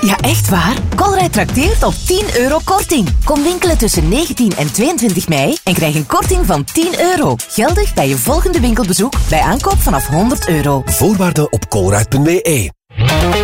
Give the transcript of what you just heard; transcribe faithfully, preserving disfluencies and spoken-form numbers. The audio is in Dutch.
Ja, echt waar? Colruyt trakteert op tien euro korting. Kom winkelen tussen negentien en tweeëntwintig mei en krijg een korting van tien euro. Geldig bij je volgende winkelbezoek bij aankoop vanaf honderd euro. Voorwaarden op colruyt punt be.